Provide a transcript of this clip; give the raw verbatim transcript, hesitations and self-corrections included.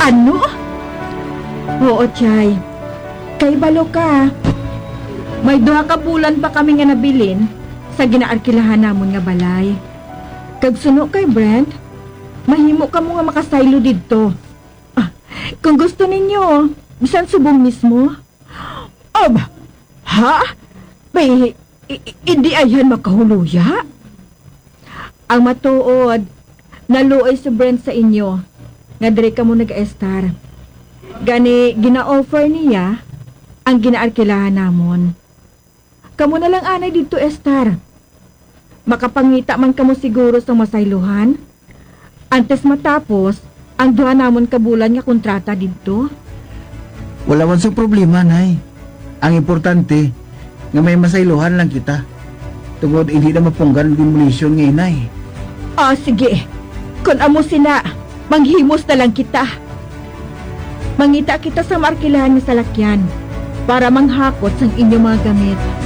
Ano? Oo, Chay. Kay balo ka. May duha ka bulan pa kami nga nabilin sa ginaarkilahan namon nga balay. Kag suno kay Brent, mahimo ka mo nga makasaylo didto. Ah, kung gusto ninyo, bisan subong mismo. Aba, ha? May, hindi ayan makahuluya? Ang matuod, naluoy si Brent sa inyo, nga dire ka mo nag-estar. Gani, gina-offer niya ang ginaarkilahan namon. Kamu na lang anay dito, Estar. Makapangita man kamo siguro sa masayluhan. Antes matapos, ang duha namon kabulan nga kontrata dito. Wala man sa problema, Nay. Ang importante, nga may masaylohan lang kita. Tungod hindi na mapunggan ang demolition ngayon, Nay. Ah, sige. Kung amo sina, manghimos na lang kita. Mangita kita sa markilahan ni salakyan para manghakot sang inyong mga gamit.